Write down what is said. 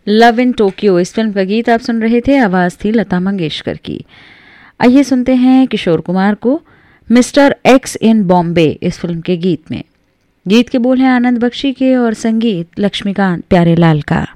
Love in Tokyo इस film का गीत आप सुन रहे थे, आवाज थी लता मंगेशकर की। आइए सुनते हैं किशोर कुमार को मिस्टर एक्स इन बॉम्बे इस फिल्म के गीत में। गीत के बोल हैं आनंद बख्शी के और संगीत लक्ष्मीकांत प्यारेलाल का।